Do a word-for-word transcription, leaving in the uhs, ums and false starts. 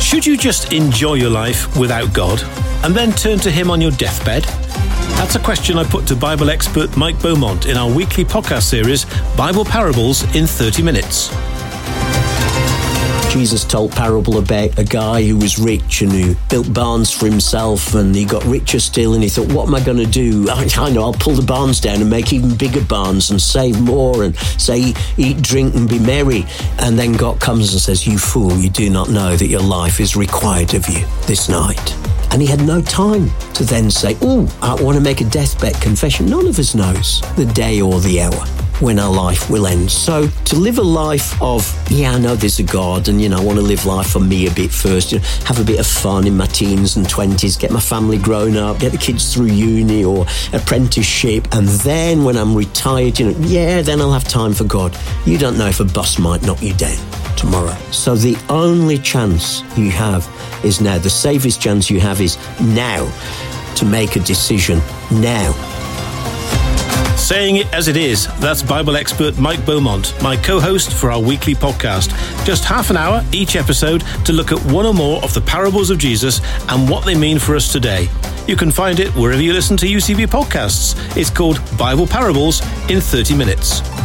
Should you just enjoy your life without God and then turn to Him on your deathbed? That's a question I put to Bible expert Mike Beaumont in our weekly podcast series, Bible Parables in thirty minutes. Jesus told parable about a guy who was rich and who built barns for himself, and he got richer still, and he thought, what am I going to do? I, I know, I'll pull the barns down and make even bigger barns and save more and say, eat, drink and be merry. And then God comes and says, you fool, you do not know that your life is required of you this night. And he had no time to then say, oh, I want to make a deathbed confession. None of us knows the day or the hour when our life will end. So to live a life of, yeah, I know there's a God, and, you know, I want to live life for me a bit first, you know, have a bit of fun in my teens and twenties, get my family grown up, get the kids through uni or apprenticeship, and then when I'm retired, you know, yeah, then I'll have time for God. You don't know if a bus might knock you down tomorrow. So the only chance you have is now. The safest chance you have is now to make a decision now. Saying it as it is, that's Bible expert Mike Beaumont, my co-host for our weekly podcast. Just half an hour each episode to look at one or more of the parables of Jesus and what they mean for us today. You can find it wherever you listen to U C B podcasts. It's called Bible Parables in thirty minutes.